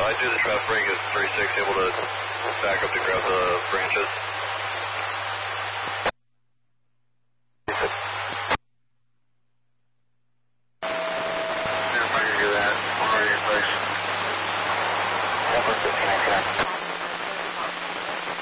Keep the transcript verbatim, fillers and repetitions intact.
I do the traffic ring is three six, able to back up to grab the branches. Yeah, if I can do that. I'm ready in place. fifteen,